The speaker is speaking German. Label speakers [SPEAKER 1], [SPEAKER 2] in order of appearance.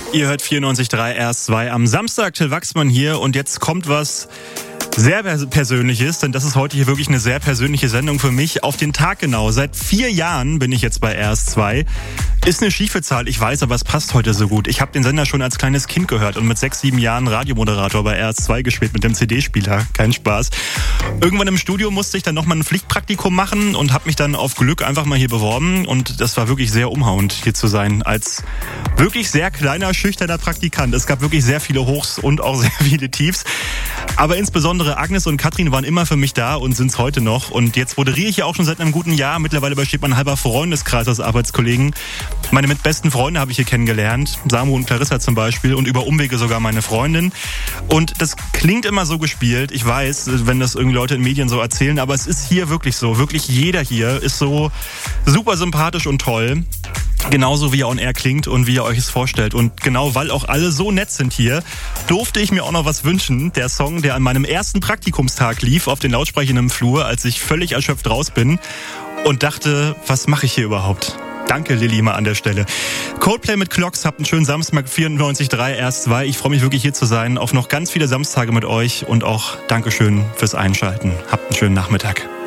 [SPEAKER 1] Ihr hört 94.3 RS2 am Samstag, Till Wachsmann hier und jetzt kommt was sehr Persönliches, denn das ist heute hier wirklich eine sehr persönliche Sendung für mich. Auf den Tag genau, seit 4 Jahren bin ich jetzt bei RS2. Ist eine schiefe Zahl, ich weiß, aber es passt heute so gut. Ich habe den Sender schon als kleines Kind gehört und mit 6, 7 Jahren Radiomoderator bei RS2 gespielt mit dem CD-Spieler. Kein Spaß. Irgendwann im Studio musste ich dann nochmal ein Pflichtpraktikum machen und habe mich dann auf Glück einfach mal hier beworben. Und das war wirklich sehr umhauend, hier zu sein, als wirklich sehr kleiner, schüchterner Praktikant. Es gab wirklich sehr viele Hochs und auch sehr viele Tiefs. Aber insbesondere Agnes und Katrin waren immer für mich da und sind es heute noch. Und jetzt moderiere ich ja auch schon seit einem guten Jahr. Mittlerweile besteht mein halber Freundeskreis aus Arbeitskollegen. Meine mitbesten Freunde habe ich hier kennengelernt. Samu und Clarissa zum Beispiel. Und über Umwege sogar meine Freundin. Und das klingt immer so gespielt. Ich weiß, wenn das irgendwie Leute in Medien so erzählen. Aber es ist hier wirklich so. Wirklich jeder hier ist so super sympathisch und toll. Genauso wie er on air klingt und wie ihr euch es vorstellt. Und genau weil auch alle so nett sind hier, durfte ich mir auch noch was wünschen. Der Song, der an meinem ersten Praktikumstag lief, auf den Lautsprechern im Flur, als ich völlig erschöpft raus bin und dachte, was mache ich hier überhaupt? Danke, Lilly, mal an der Stelle. Coldplay mit Clocks, habt einen schönen Samstag, 94.3 RS2. Ich freue mich wirklich hier zu sein, auf noch ganz viele Samstage mit euch und auch Dankeschön fürs Einschalten. Habt einen schönen Nachmittag.